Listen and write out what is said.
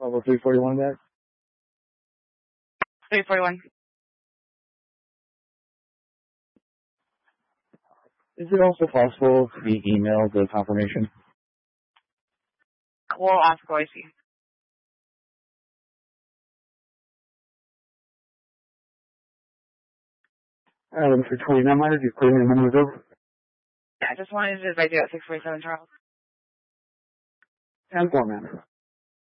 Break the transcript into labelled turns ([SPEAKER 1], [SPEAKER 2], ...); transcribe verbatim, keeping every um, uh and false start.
[SPEAKER 1] Level three forty-one back.
[SPEAKER 2] three forty-one.
[SPEAKER 1] Is it also possible to be emailed the confirmation?
[SPEAKER 2] We'll ask Boise.
[SPEAKER 1] Item for twenty-nine miners, you clear me a minute ago.
[SPEAKER 2] Yeah, I just wanted to invite you at six forty-seven, Charles.
[SPEAKER 1] And four man.